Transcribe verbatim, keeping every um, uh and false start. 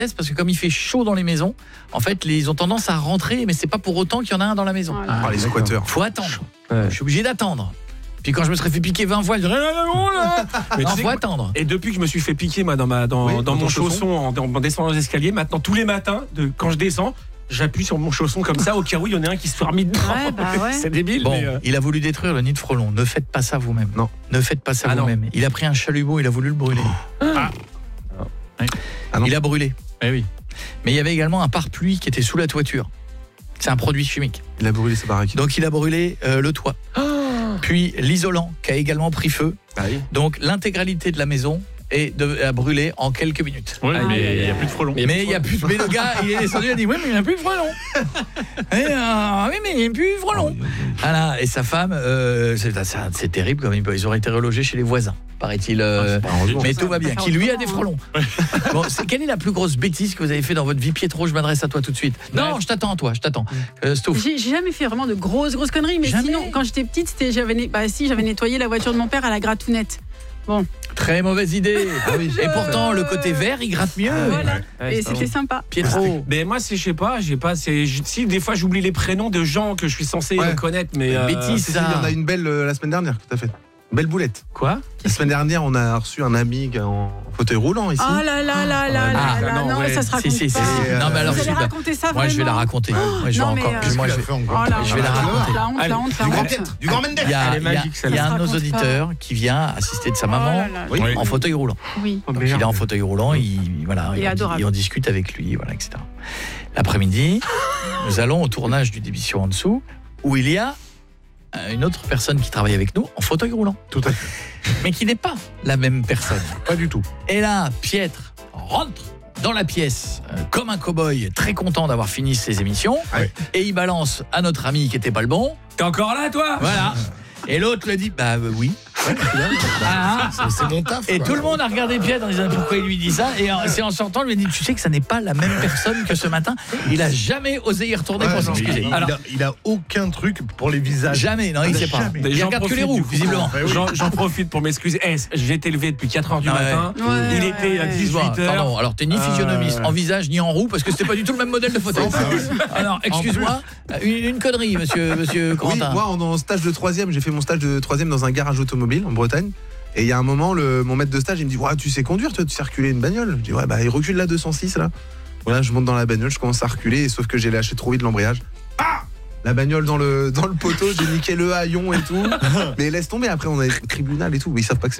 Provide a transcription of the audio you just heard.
parce que comme il fait chaud dans les maisons, en fait, ils ont tendance à rentrer, mais c'est pas pour autant qu'il y en a un dans la maison. Ah, les squatteurs. Faut attendre. Ouais. Je suis obligé d'attendre. Puis quand je me serais fait piquer vingt fois, je dirais mais non, faut attendre. Et depuis que je me suis fait piquer moi dans ma dans, oui, dans, dans mon chausson en, en descendant les escaliers, maintenant tous les matins de quand je descends, j'appuie sur mon chausson comme ça au cas où il y en a un qui se fait remis dedans. Ouais, bah ouais. C'est débile. Bon, mais euh... il a voulu détruire le nid de frelons. Ne faites pas ça vous-même. Non. Ne faites pas ça ah vous-même. Il a pris un chalumeau, il a voulu le brûler. Oh. Ah. Oui. Ah il a brûlé. Eh oui. Mais il y avait également un pare-pluie qui était sous la toiture. C'est un produit chimique. Il a brûlé sa baraque. Donc il a brûlé euh, le toit. Oh. Puis l'isolant qui a également pris feu. Ah oui. Donc l'intégralité de la maison est de, a brûlé en quelques minutes. Ouais, ah, mais il n'y a plus de frelons. Mais il y a plus. Mais le gars, il est descendu, il a dit oui, mais il n'y a plus de frelons. et, euh, oui, mais il n'y a plus de frelons. Voilà. Et sa femme, euh, c'est, c'est terrible comme ils auraient été relogés chez les voisins, paraît-il. Euh, mais tout va bien. Qui lui a des frelons. Bon, c'est, quelle est la plus grosse bêtise que vous avez fait dans votre vie, Pietro? Je m'adresse à toi tout de suite. Non, je t'attends, toi, je t'attends. Euh, j'ai, j'ai jamais fait vraiment de grosses grosses conneries, mais jamais. Sinon, quand j'étais petite, c'était, j'avais, bah si, j'avais nettoyé la voiture de mon père à la gratounette. Bon. Très mauvaise idée. Ah oui. Et pourtant le côté vert il gratte mieux. Voilà. Ouais, et c'était bon. Sympa. Pietro. Mais moi c'est je sais pas, j'ai pas c'est si des fois j'oublie les prénoms de gens que je suis censé ouais. connaître mais euh, bêtise ça. Il y en a une belle euh, la semaine dernière que tu as fait. Belle boulette. Quoi? La semaine dernière, on a reçu un ami en fauteuil roulant ici. Oh là là là là là ah, là non, non ouais. ça se raconte si, si, pas. Si, si. Non mais alors vous allez raconter ça moi vraiment? je vais la raconter. Oh, moi je vais non, encore euh, moi je vais, oh là, je vais la raconter. La honte, la honte, la honte. Du grand Piet, du grand Mendes. Il y a, il y a, il y a un de nos auditeurs pas. Qui vient assister de sa maman oh là là. En fauteuil roulant. Oui. Donc il est en fauteuil roulant, il voilà, il et on discute avec lui, voilà, et cetera. L'après-midi, nous allons au tournage d'une émission en dessous où il y a une autre personne qui travaille avec nous en fauteuil roulant. Tout à fait. Mais qui n'est pas la même personne. Pas du tout. Et là, Pietre rentre dans la pièce euh, comme un cow-boy, très content d'avoir fini ses émissions. Ouais. Et il balance à notre ami qui était pas le bon. T'es encore là, toi? Voilà. Et l'autre le dit, bah euh, oui. Ouais, ah, c'est, c'est mon taf. Et quoi. Tout le monde a regardé Pietre en disant pourquoi il lui dit ça. Et en, c'est en sortant, lui a dit, tu sais que ça n'est pas la même personne que ce matin. Il a jamais osé y retourner ouais, pour non, s'excuser. Il, Alors, il, a, il a aucun truc pour les visages. Jamais, non, il, il sait pas. Il j'en regarde que les roues, visiblement. Ouais, oui. j'en, j'en profite pour m'excuser. Eh, j'ai été levé depuis quatre heures du ouais. matin. Ouais, il ouais, était à dix-huit heures. Pardon, alors t'es ni physionomiste euh, ouais. en visage ni en roue parce que c'était pas du tout le même modèle de fauteuil. Alors, excuse-moi, une, une connerie, monsieur, monsieur Corentin. Oui, moi, en stage de troisième, j'ai fait mon stage de troisième dans un garage automobile en Bretagne. Et il y a un moment, le, mon maître de stage, il me dit ouais, tu sais conduire, toi, tu sais reculer une bagnole. Je dis ouais, bah il recule la deux cent six là. Voilà, je monte dans la bagnole, je commence à reculer, et sauf que j'ai lâché trop vite l'embrayage. Ah, la bagnole dans le dans le poteau, j'ai niqué le haillon et tout. Mais laisse tomber, après on a le tribunal et tout, mais ils savent pas que c'est